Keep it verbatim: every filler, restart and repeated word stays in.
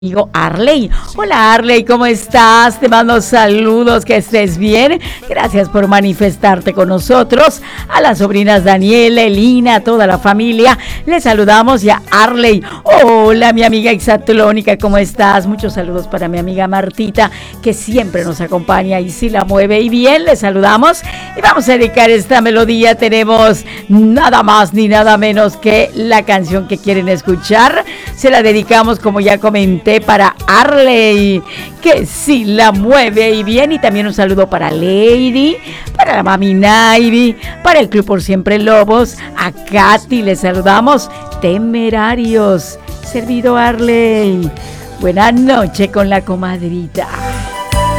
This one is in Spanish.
amigo Arley. Hola Arley, ¿cómo estás? Te mando saludos, que estés bien. Gracias por manifestarte con nosotros. A las sobrinas Daniela, Elina, a toda la familia, les saludamos. Y a Arley, hola mi amiga Exatlónica, ¿cómo estás? Muchos saludos para mi amiga Martita, que siempre nos acompaña y si la mueve y bien, les saludamos. Y vamos a dedicar esta melodía. Tenemos nada más ni nada menos que la canción que quieren escuchar. Se la dedicamos, como ya comenté, para Arley, que sí la mueve y bien. Y también un saludo para Lady, para la mami Naivi, para el Club Por Siempre Lobos. A Katy les saludamos. Temerarios, servido Arley. Buenas noches con la comadrita.